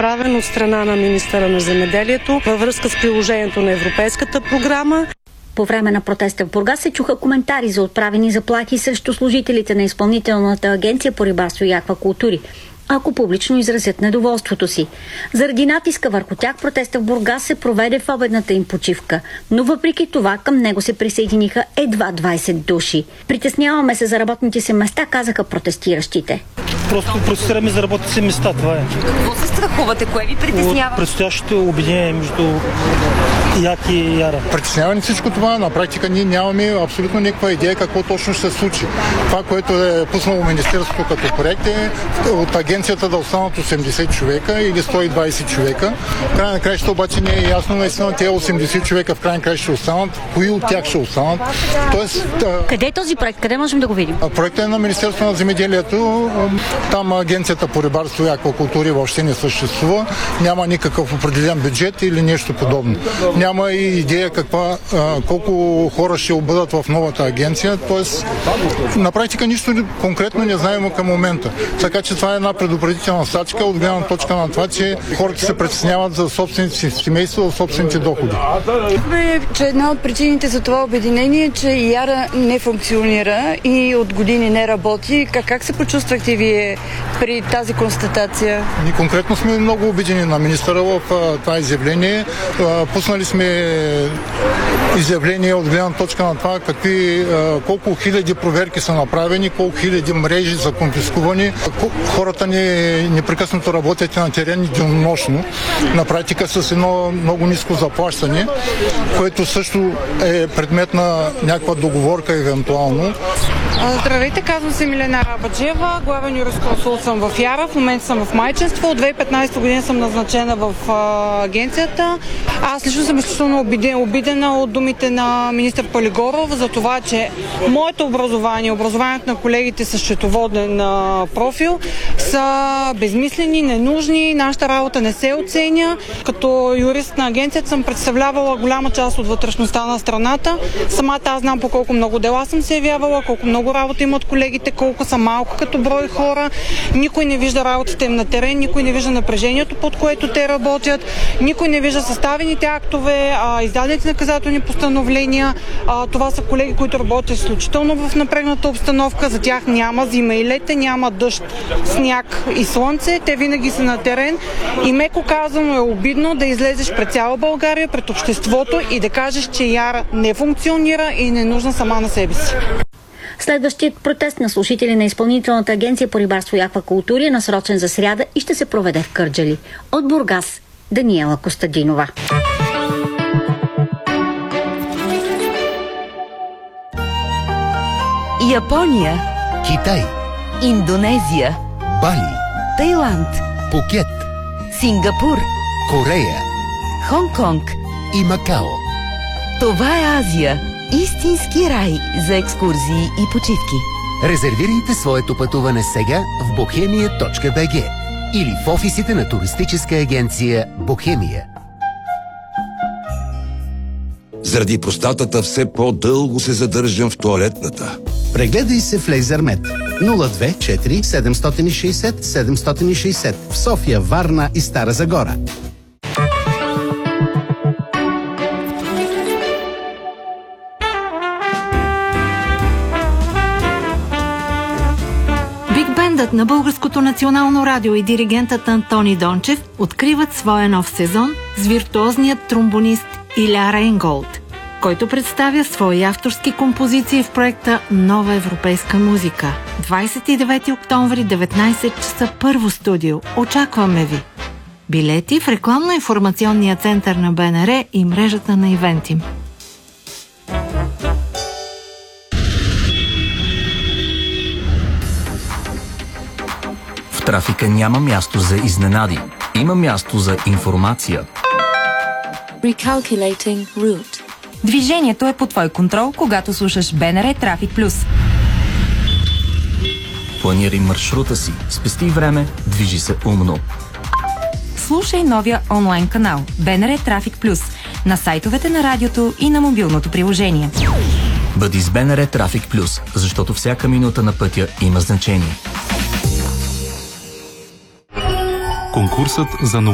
направен от страна на министъра на земеделието във връзка с приложението на Европейската програма. По време на протеста в Бургас се чуха коментари за отправени заплахи срещу служителите на Изпълнителната агенция по рибарство и аквакултури, ако публично изразят недоволството си. Заради натиска върху тях протеста в Бургас се проведе в обедната им почивка, но въпреки това към него се присъединиха едва 20 души. Притесняваме се за работните си места, казаха протестиращите. Просто протестираме за работните си места, това е. Какво се страхувате? Кое ви притеснява? От предстоящото обединение между Яки и Яра. Притеснява ни всичко това. На практика ние нямаме абсолютно никаква идея какво точно ще се случи. Това, което е пуснало Министерството като проект е от агенцията да останат 80 човека или 120 човека. В край на краища обаче не е ясно наистина тези 80 човека в край на краища ще останат. Кои от тях ще останат? Тоест, къде е този проект? Къде можем да го видим? Проектът е на Министерството на земеделието. Там агенцията по рибарство и аквакултури въобще не съществува. Няма никакъв определен бюджет или нещо подобно. Няма и идея колко хора ще бъдат в новата агенция. Тоест, на практика нищо конкретно не знаем към момента. Така че това е една предупредителна стачка от гледна точка на това, че хората се притесняват за собствените си семейства, за собствените доходи. Че една от причините за това обединение е, че Яра не функционира и от години не работи. Как се почувствахте вие при тази констатация? Ние конкретно сме много обидени на министъра в това изявление. Пуснали сме изявление от гледна точка на това колко хиляди проверки са направени, колко хиляди мрежи са конфискувани. Хората непрекъснато работят на терен денонощно, на практика с едно много ниско заплащане, което също е предмет на някаква договорка евентуално. Здравейте, казвам се Милена Рабаджиева, главен юрисконсулт съм в Яра, в момента съм в майчинство, от 2015 година съм назначена в агенцията. Аз лично съм изключително обидена от думите на министър Палигоров за това, че моето образование, образованието на колегите с счетоводен профил са безмислени, ненужни, нашата работа не се оценя. Като юрист на агенцията съм представлявала голяма част от вътрешността на страната. Самата аз знам по колко много дела съм се явявала, колко много работа имат колегите, колко са малко като брой хора. Никой не вижда работата им на терен, никой не вижда напрежението, под което те работят, никой не вижда съставените актове, издадените наказателни постановления. Това са колеги, които работят изключително в напрегната обстановка. За тях няма зима и лете, няма дъжд, сняг и слънце. Те винаги са на терен и меко казано е обидно да излезеш пред цяла България, пред обществото и да кажеш, че Яра не функционира и не е нужна сама на себе си. Следващият протест на служители на Изпълнителната агенция по рибарство и аквакултури е насрочен за сряда и ще се проведе в Кърджали. От Бургас, Даниела Костадинова. Япония, Китай, Индонезия, Бали, Тайланд, Пукет, Сингапур, Корея Хонг-Конг и Макао. Това е Азия. Истински рай за екскурзии и почивки. Резервирайте своето пътуване сега в bohemia.bg или в офисите на туристическа агенция Бохемия. Заради простатата все по-дълго се задържам в тоалетната. Прегледай се в Лейзермед. 024 760 760 в София, Варна и Стара Загора. Биг-бендът на Българското национално радио и диригентът Антони Дончев откриват своя нов сезон с виртуозният тромбонист Иля Рейнголд, който представя свои авторски композиции в проекта Нова европейска музика. 29 октомври, 19 часа, първо студио. Очакваме ви! Билети в рекламно-информационния център на БНР и мрежата на Ивентим. В трафика няма място за изненади. Има място за информация. Recalculating route. Движението е под твой контрол, когато слушаш БНР Трафик Плюс. Планирай маршрута си, спести време, движи се умно. Слушай новия онлайн канал БНР Трафик Плюс на сайтовете на радиото и на мобилното приложение. Бъди с БНР Трафик Плюс, защото всяка минута на пътя има значение. Конкурсът за